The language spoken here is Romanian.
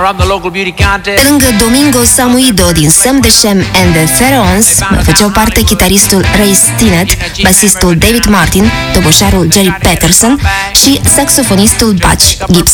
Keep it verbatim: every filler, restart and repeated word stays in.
Pe lângă Domingo Samuido din Sam the Sham and the Pharaohs, mai făceau parte chitaristul Ray Stinnett, basistul David Martin, toboșarul Jerry Patterson și saxofonistul Butch Gibson.